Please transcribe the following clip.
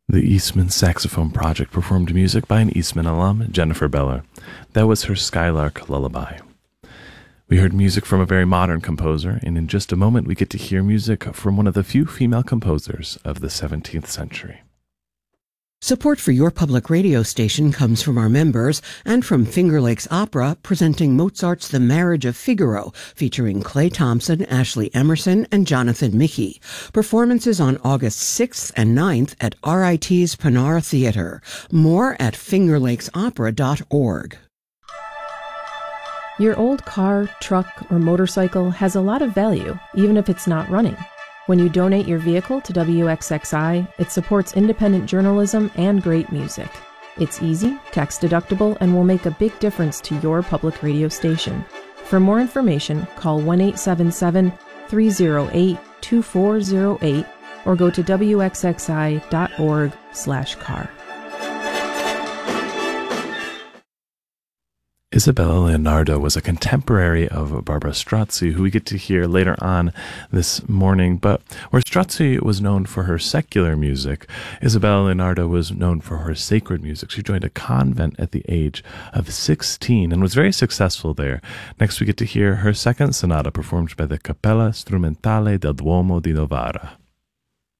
The Eastman Saxophone Project performed music by an Eastman alum, Jennifer Beller. That was her Skylark Lullaby. We heard music from a very modern composer, and in just a moment we get to hear music from one of the few female composers of the 17th century. Support for your public radio station comes from our members and from Finger Lakes Opera, presenting Mozart's The Marriage of Figaro, featuring Clay Thompson, Ashley Emerson, and Jonathan Mickey. Performances on August 6th and 9th at RIT's Panara Theater. More at fingerlakesopera.org. Your old car, truck, or motorcycle has a lot of value, even if it's not running. When you donate your vehicle to WXXI, it supports independent journalism and great music. It's easy, tax-deductible, and will make a big difference to your public radio station. For more information, call 1-877-308-2408 or go to wxxi.org/car. Isabella Leonardo was a contemporary of Barbara Strozzi, who we get to hear later on this morning. But where Strozzi was known for her secular music, Isabella Leonardo was known for her sacred music. She joined a convent at the age of 16 and was very successful there. Next, we get to hear her second sonata performed by the Cappella Strumentale del Duomo di Novara.